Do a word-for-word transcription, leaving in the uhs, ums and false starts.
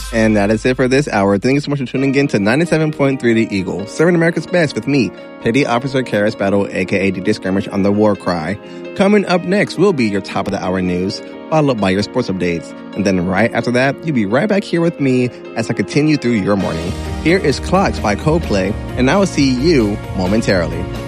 And that is it for this hour. Thank you so much for tuning in to ninety-seven point three The Eagle, serving America's best with me, Petty Officer Karis Battle, a k a. D J Skirmish on the War Cry. Coming up next will be your top of the hour news, followed up by your sports updates. And then right after that, you'll be right back here with me as I continue through your morning. Here is Clocks by Coldplay, and I will see you momentarily.